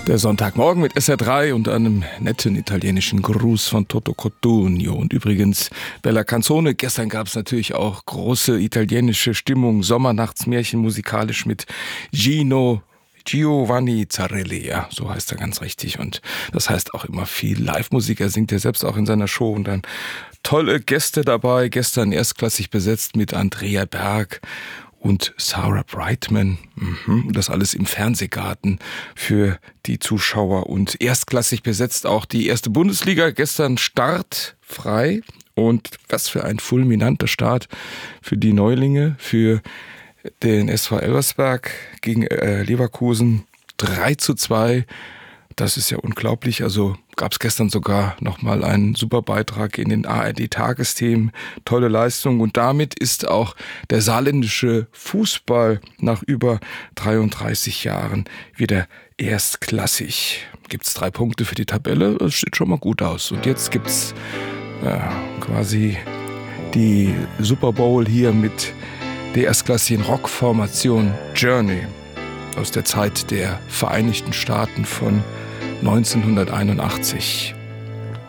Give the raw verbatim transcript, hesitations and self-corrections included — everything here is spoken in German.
Der Sonntagmorgen mit S R drei und einem netten italienischen Gruß von Toto Cotugno. Und übrigens, Bella Canzone, gestern gab es natürlich auch große italienische Stimmung, Sommernachtsmärchen musikalisch mit Gino Giovanni Zarelli, ja, so heißt er ganz richtig. Und das heißt auch immer viel Live-Musik. Er singt ja selbst auch in seiner Show und dann tolle Gäste dabei. Gestern erstklassig besetzt mit Andrea Berg und Sarah Brightman. Mhm. Das alles im Fernsehgarten für die Zuschauer. Und erstklassig besetzt auch die erste Bundesliga. Gestern startfrei. Und was für ein fulminanter Start für die Neulinge, für den S V Elversberg gegen äh, Leverkusen. drei zu zwei. Das ist ja unglaublich. Also gab es gestern sogar nochmal einen super Beitrag in den A R D-Tagesthemen. Tolle Leistung. Und damit ist auch der saarländische Fußball nach über dreiunddreißig Jahren wieder erstklassig. Gibt es drei Punkte für die Tabelle? Das sieht schon mal gut aus. Und jetzt gibt es ja, quasi die Super Bowl hier mit der erstklassigen Rockformation Journey aus der Zeit der Vereinigten Staaten von neunzehnhunderteinundachtzig.